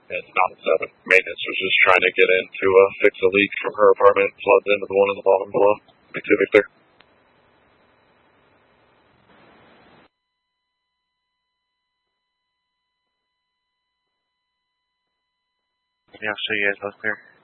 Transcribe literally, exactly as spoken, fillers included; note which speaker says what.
Speaker 1: And it's not seven. Maintenance was just trying to get in to uh, fix a leak from her apartment, floods into the one in the bottom below. Be too big there.
Speaker 2: Yeah, I'll show you guys both clear.